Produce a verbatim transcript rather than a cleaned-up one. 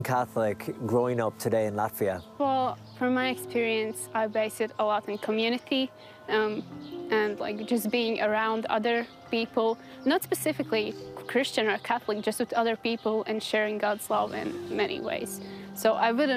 Catholic growing up today in Latvia? Well, from my experience, I base it a lot in community um, and like just being around other people, not specifically Christian or Catholic, just with other people and sharing God's love in many ways. So I wouldn't